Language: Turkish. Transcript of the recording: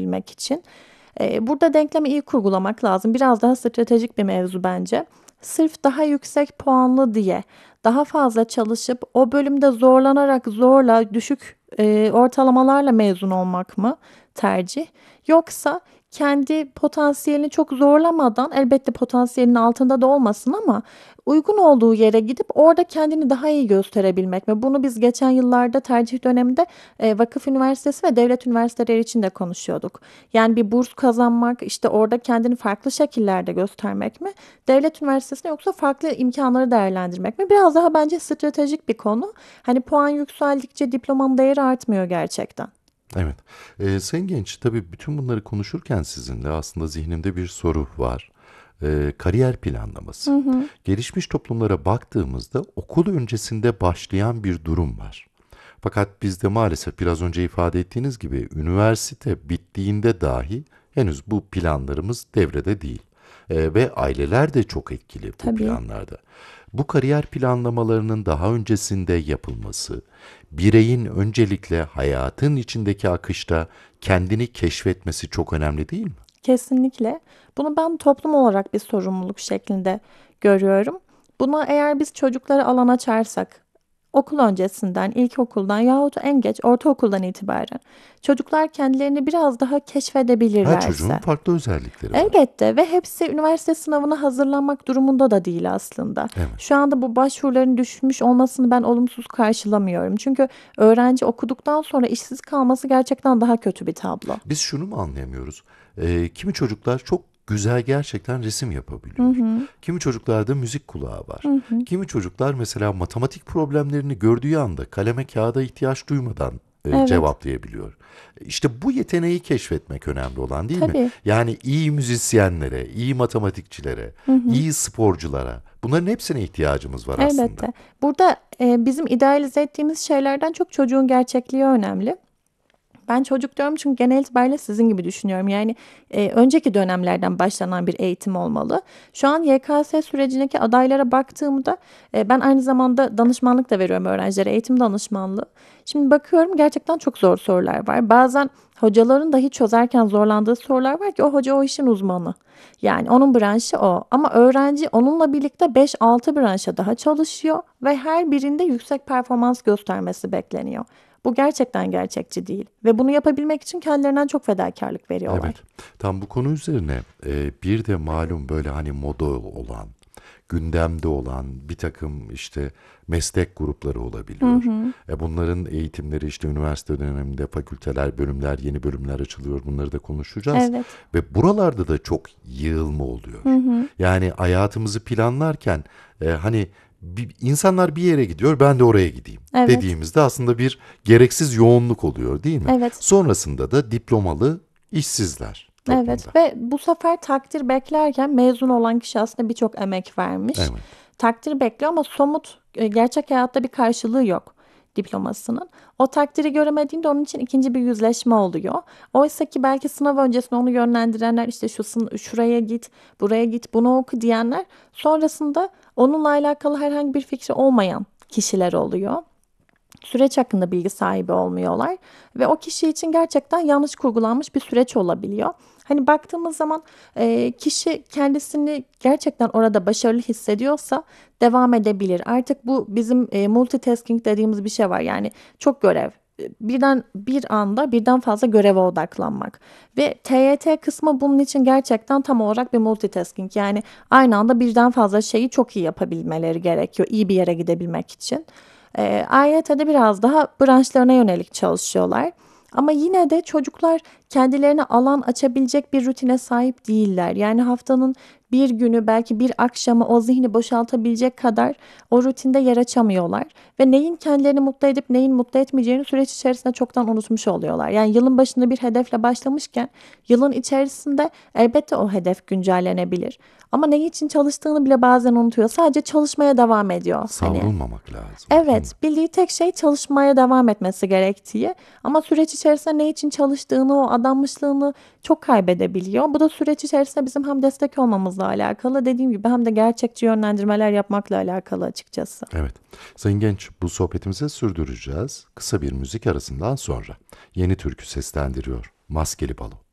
gösterebilmek için. Burada denklemi iyi kurgulamak lazım. Biraz daha stratejik bir mevzu bence. Sırf daha yüksek puanlı diye daha fazla çalışıp o bölümde zorlanarak zorla düşük ortalamalarla mezun olmak mı tercih? Yoksa kendi potansiyelini çok zorlamadan, elbette potansiyelinin altında da olmasın ama uygun olduğu yere gidip orada kendini daha iyi gösterebilmek mi? Bunu biz geçen yıllarda tercih döneminde vakıf üniversitesi ve devlet üniversiteleri için de konuşuyorduk. Yani bir burs kazanmak, işte orada kendini farklı şekillerde göstermek mi? Devlet üniversitesinde yoksa farklı imkanları değerlendirmek mi? Biraz daha bence stratejik bir konu. Hani puan yükseldikçe diplomanın değeri artmıyor gerçekten. Evet. Sayın Genç, tabii bütün bunları konuşurken sizinle aslında zihnimde bir soru var. Kariyer planlaması. Hı hı. Gelişmiş toplumlara baktığımızda okul öncesinde başlayan bir durum var. Fakat bizde maalesef biraz önce ifade ettiğiniz gibi üniversite bittiğinde dahi henüz bu planlarımız devrede değil. Ve aileler de çok etkili bu Tabii. planlarda. Bu kariyer planlamalarının daha öncesinde yapılması, bireyin öncelikle hayatın içindeki akışta kendini keşfetmesi çok önemli değil mi? Kesinlikle. Bunu ben toplum olarak bir sorumluluk şeklinde görüyorum. Buna eğer biz çocuklara alan açarsak, okul öncesinden, ilkokuldan yahut en geç ortaokuldan itibaren çocuklar kendilerini biraz daha Her çocuğun keşfedebilirlerse, farklı özellikleri var. elbette ve hepsi üniversite sınavına hazırlanmak durumunda da değil aslında. Evet. Şu anda bu başvuruların düşmüş olmasını ben olumsuz karşılamıyorum. Çünkü öğrenci okuduktan sonra işsiz kalması gerçekten daha kötü bir tablo. Biz şunu mu anlayamıyoruz? Kimi çocuklar çok güzel gerçekten resim Hı yapabiliyor. hı, Kimi çocuklarda müzik kulağı var. hı hı. Kimi çocuklar mesela matematik problemlerini gördüğü anda kaleme kağıda ihtiyaç duymadan Evet, cevaplayabiliyor. İşte bu yeteneği keşfetmek önemli olan değil mi? tabii. Yani iyi müzisyenlere, iyi matematikçilere, Hı hı. iyi sporculara bunların hepsine ihtiyacımız var aslında. Elbette. Burada bizim idealize ettiğimiz şeylerden çok çocuğun gerçekliği önemli. Ben çocuk diyorum çünkü genel itibariyle sizin gibi düşünüyorum. Yani önceki dönemlerden başlanan bir eğitim olmalı. Şu an YKS sürecindeki adaylara baktığımda ben aynı zamanda danışmanlık da veriyorum öğrencilere, eğitim danışmanlığı. Şimdi bakıyorum gerçekten çok zor sorular var. Bazen hocaların dahi çözerken zorlandığı sorular var ki o hoca o işin uzmanı. Yani onun branşı o. Ama öğrenci onunla birlikte 5-6 branşa daha çalışıyor ve her birinde yüksek performans göstermesi bekleniyor. Bu gerçekten gerçekçi değil ve bunu yapabilmek için kendilerinden çok fedakarlık veriyorlar. Evet. Tam bu konu üzerine bir de malum böyle hani moda olan, gündemde olan bir takım işte meslek grupları Hı olabiliyor. hı. Bunların eğitimleri işte üniversite döneminde fakülteler, bölümler, yeni bölümler açılıyor. Bunları da konuşacağız. Evet. Ve buralarda da çok yığılma oluyor. Hı hı. Yani hayatımızı planlarken hani insanlar bir yere gidiyor, ben de oraya gideyim Evet. dediğimizde aslında bir gereksiz yoğunluk oluyor, değil mi? Evet. Sonrasında da diplomalı işsizler Evet toplumda. ve bu sefer takdir beklerken mezun olan kişi aslında birçok emek vermiş. Evet. Takdir bekliyor ama somut gerçek hayatta bir karşılığı yok diplomasının. O takdiri göremediğinde onun için ikinci bir yüzleşme oluyor. Oysa ki belki sınav öncesinde onu yönlendirenler işte şuraya git, buraya git, bunu oku diyenler sonrasında onunla alakalı herhangi bir fikri olmayan kişiler oluyor. Süreç hakkında bilgi sahibi olmuyorlar ve o kişi için gerçekten yanlış kurgulanmış bir süreç olabiliyor. Hani baktığımız zaman kişi kendisini gerçekten orada başarılı hissediyorsa devam edebilir. Artık bu bizim multitasking dediğimiz bir şey var. Yani çok görev, birden bir anda birden fazla göreve odaklanmak. Ve TYT kısmı bunun için gerçekten tam olarak bir multitasking. Yani aynı anda birden fazla şeyi çok iyi yapabilmeleri gerekiyor iyi bir yere gidebilmek için. AYT'de biraz daha branşlarına yönelik çalışıyorlar. Ama yine de çocuklar kendilerine alan açabilecek bir rutine sahip değiller. Yani haftanın bir günü belki bir akşamı o zihni boşaltabilecek kadar o rutinde yer açamıyorlar. Ve neyin kendilerini mutlu edip neyin mutlu etmeyeceğini süreç içerisinde çoktan unutmuş oluyorlar. Yani yılın başında bir hedefle başlamışken yılın içerisinde elbette o hedef güncellenebilir. Ama ne için çalıştığını bile bazen unutuyor. Sadece çalışmaya devam ediyor. Hani Savrulmamak lazım, değil mi? evet, bildiği tek şey çalışmaya devam etmesi gerektiği ama süreç içerisinde ne için çalıştığını, o adanmışlığını çok kaybedebiliyor. Bu da süreç içerisinde bizim hem destek olmamızla alakalı, dediğim gibi hem de gerçekçi yönlendirmeler yapmakla alakalı açıkçası. Evet. Sayın Genç, bu sohbetimizi sürdüreceğiz. Kısa bir müzik arasından sonra. Yeni türkü seslendiriyor. Maskeli Balo.